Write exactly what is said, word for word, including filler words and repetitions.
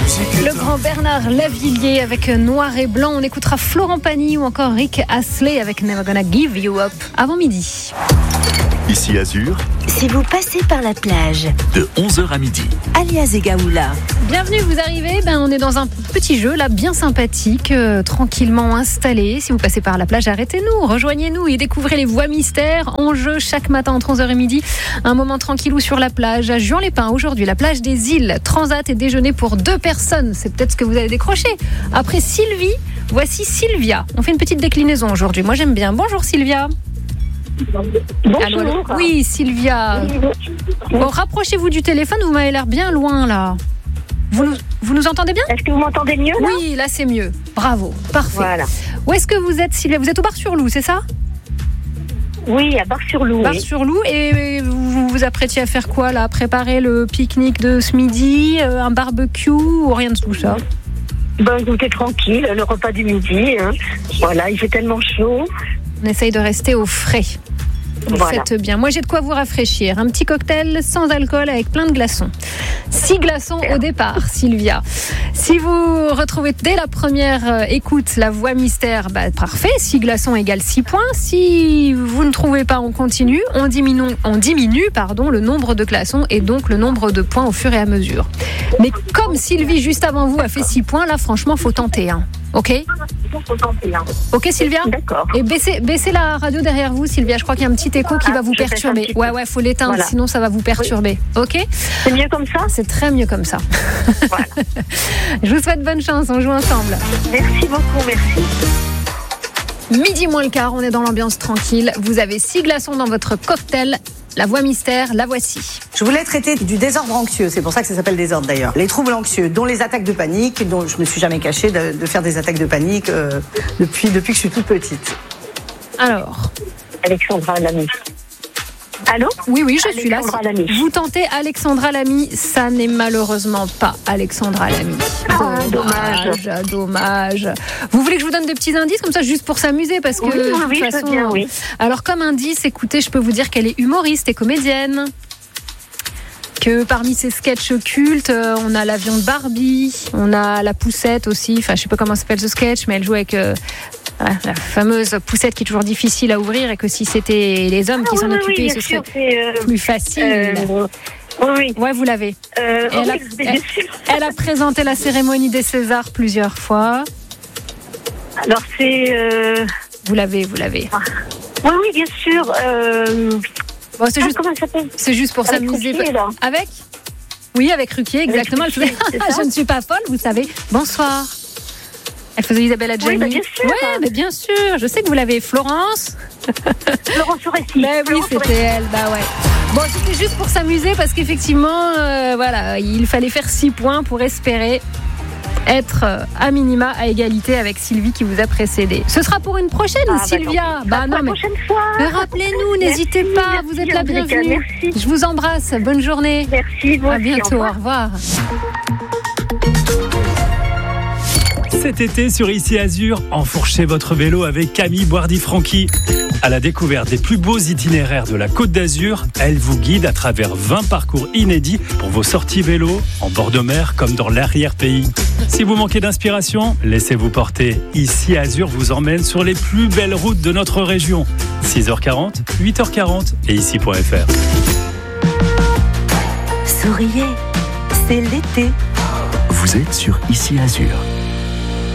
Le grand Bernard Lavilliers avec Noir et Blanc. On écoutera Florent Pagny ou encore Rick Astley avec Never Gonna Give You Up avant midi. Ici Azur, Si vous passez par la plage, de onze heures à midi. alias Egaoula. Bienvenue, vous arrivez, ben, on est dans un petit jeu là bien sympathique, euh, tranquillement installé. Si vous passez par la plage, arrêtez-nous, rejoignez-nous et découvrez les voies mystères en jeu chaque matin entre onze heures et midi. Un moment tranquillou sur la plage à Juan-les-Pins. Aujourd'hui, la plage des îles, transat et déjeuner pour deux personnes. C'est peut-être ce que vous avez décroché. Après Sylvie, voici Sylvia. On fait une petite déclinaison aujourd'hui. Moi, j'aime bien. Bonjour Sylvia. Bonjour. Allô, allô. Oui, Sylvia. Bon, rapprochez-vous du téléphone, vous m'avez l'air bien loin là. Vous nous, vous nous entendez bien ? Est-ce que vous m'entendez mieux là ? Oui, là c'est mieux. Bravo, parfait. Voilà. Où est-ce que vous êtes, Sylvia ? Vous êtes au Bar-sur-Loup, c'est ça ? Oui, à Bar-sur-Loup. Oui. Bar-sur-Loup, et vous vous vous apprêtiez à faire quoi là ? Préparer le pique-nique de ce midi, euh, un barbecue ou rien de tout ça ? Ben, écoutez, tranquille, le repas du midi. Hein. Voilà, il fait tellement chaud. On essaye de rester au frais. Vous Voilà. faites bien. Moi, j'ai de quoi vous rafraîchir. Un petit cocktail sans alcool avec plein de glaçons. Six glaçons au départ, Sylvia. Si vous retrouvez dès la première euh, écoute la voie mystère, bah, parfait. Six glaçons égale six points. Si vous ne trouvez pas, on continue. On diminue, on diminue pardon, le nombre de glaçons et donc le nombre de points au fur et à mesure. Mais comme Sylvie, juste avant vous, a fait six points, là, franchement, faut tenter. Hein. OK ? Ok, Sylvia ? D'accord. Et baissez, baissez la radio derrière vous, Sylvia. Je crois qu'il y a un petit écho qui Ah, va vous je baisse un perturber. petit peu. Ouais, ouais, faut l'éteindre, Voilà. sinon ça va vous perturber. Ok ? C'est mieux comme ça ? C'est très mieux comme ça. Voilà. Je vous souhaite bonne chance, on joue ensemble. Merci beaucoup, merci. Midi moins le quart, on est dans l'ambiance tranquille. Vous avez six glaçons dans votre cocktail. La voie mystère, la voici. Je voulais traiter du désordre anxieux, c'est pour ça que ça s'appelle désordre d'ailleurs. Les troubles anxieux, dont les attaques de panique, dont je me suis jamais cachée de, de faire des attaques de panique euh, depuis, depuis que je suis toute petite. Alors, Alexandra Lamy. Allô ? oui, oui, je suis là. Alexandra Lamy. Vous tentez Alexandra Lamy, ça n'est malheureusement pas Alexandra Lamy. Ah, dommage. Dommage. Vous voulez que je vous donne des petits indices comme ça, juste pour s'amuser, parce que Oui, oui, de toute oui, je veux façon. bien, oui. Alors, comme indice, écoutez, je peux vous dire qu'elle est humoriste et comédienne. Que parmi ses sketchs cultes, euh, on a l'avion de Barbie, on a la poussette aussi. Enfin, je sais pas comment s'appelle ce sketch, mais elle joue avec euh, la fameuse poussette qui est toujours difficile à ouvrir et que si c'était les hommes Ah, qui oui, s'en oui, occupaient, oui, ce bien serait sûr, c'est, euh, plus facile. euh, oui, oui. Ouais, vous l'avez. Euh, Et elle, a, oui, bien elle- sûr. elle a présenté la cérémonie des Césars plusieurs fois. Alors, c'est... euh, Vous l'avez, vous l'avez. Oui, oui, bien sûr. Euh... Bon, c'est ah, juste, comment elle s'appelle ? c'est juste pour Avec s'amuser. Ruquier, là. Avec Oui, avec Ruquier, exactement. Elle Ruquier, faisait- c'est ça. Je ne suis pas folle, vous savez. Bonsoir. Elle faisait Isabelle Adjani. Oui, bah, bien sûr. Ouais, mais bien sûr. Je sais que vous l'avez. Florence. Florence Foresti. Ben oui, Florence c'était Foresti. elle. Bah ouais. Bon, c'était juste pour s'amuser parce qu'effectivement, euh, voilà, il fallait faire six points pour espérer être euh, à minima à égalité avec Sylvie qui vous a précédé. Ce sera pour une prochaine, Ah, bah, Sylvia. tant Bah pis. non, La mais. prochaine fois. Mais rappelez-nous, n'hésitez Merci, pas, merci, vous êtes la Angélica, bienvenue. merci. Je vous embrasse, bonne journée. Merci, vous À aussi, bientôt, au au revoir. revoir. Cet été sur Ici Azur, enfourchez votre vélo avec Camille Boirdy-Franqui. À la découverte des plus beaux itinéraires de la Côte d'Azur, elle vous guide à travers vingt parcours inédits pour vos sorties vélo, en bord de mer comme dans l'arrière-pays. Si vous manquez d'inspiration, laissez-vous porter. Ici Azur vous emmène sur les plus belles routes de notre région. six heures quarante, huit heures quarante et ici point f r. Souriez, c'est l'été. Vous êtes sur Ici Azur.